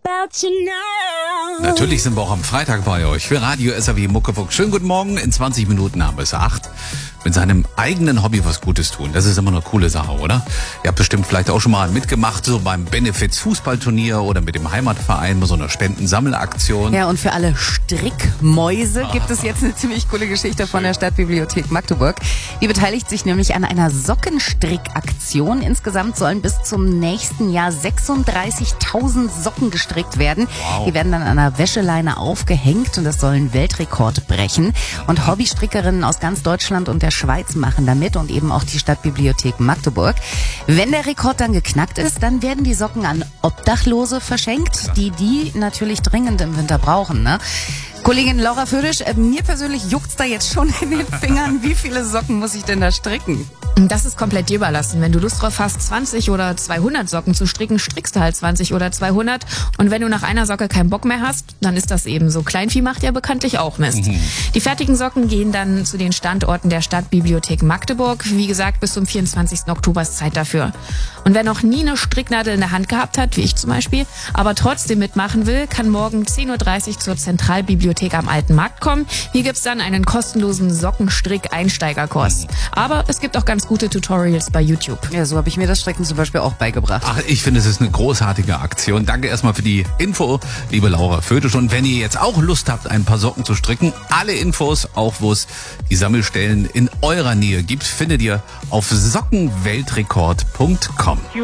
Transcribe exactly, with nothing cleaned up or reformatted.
about you now. Natürlich sind wir auch am Freitag bei euch für Radio S R W Muckefuck. Schönen guten Morgen, in zwanzig Minuten haben wir es acht. Mit seinem eigenen Hobby was Gutes tun, das ist immer eine coole Sache, oder? Ihr habt bestimmt vielleicht auch schon mal mitgemacht, so beim Benefits-Fußballturnier oder mit dem Heimatverein, bei so einer Spendensammelaktion. Ja, und für alle Strickmäuse gibt es jetzt eine ziemlich coole Geschichte von der Stadtbibliothek Magdeburg. Die beteiligt sich nämlich an einer Sockenstrickaktion. Insgesamt sollen bis zum nächsten Jahr sechsunddreißigtausend Socken gestrickt werden. Wow. Die werden dann an einer Wäscheleine aufgehängt und das soll einen Weltrekord brechen. Und Hobbystrickerinnen aus ganz Deutschland und der Schweiz machen damit und eben auch die Stadtbibliothek Magdeburg. Wenn der Rekord dann geknackt ist, dann werden die Socken an Obdachlose verschenkt, die die natürlich dringend im Winter brauchen, ne? Kollegin Laura Födisch, äh, mir persönlich juckt's da jetzt schon in den Fingern. Wie viele Socken muss ich denn da stricken? Das ist komplett dir überlassen. Wenn du Lust drauf hast, zwanzig oder zweihundert Socken zu stricken, strickst du halt zwanzig oder zweihundert. Und wenn du nach einer Socke keinen Bock mehr hast, dann ist das eben so. Kleinvieh macht ja bekanntlich auch Mist. Mhm. Die fertigen Socken gehen dann zu den Standorten der Stadtbibliothek Magdeburg. Wie gesagt, bis zum vierundzwanzigsten Oktober ist Zeit dafür. Und wer noch nie eine Stricknadel in der Hand gehabt hat, wie ich zum Beispiel, aber trotzdem mitmachen will, kann morgen zehn Uhr dreißig zur Zentralbibliothek am Alten Markt kommen. Hier gibt's dann einen kostenlosen Sockenstrick-Einsteigerkurs. Aber es gibt auch ganz gute Tutorials bei YouTube. Ja, so habe ich mir das Stricken zum Beispiel auch beigebracht. Ach, ich finde, es ist eine großartige Aktion. Danke erstmal für die Info, liebe Laura Födisch. Und wenn ihr jetzt auch Lust habt, ein paar Socken zu stricken, alle Infos, auch wo es die Sammelstellen in eurer Nähe gibt, findet ihr auf sockenweltrekord punkt com.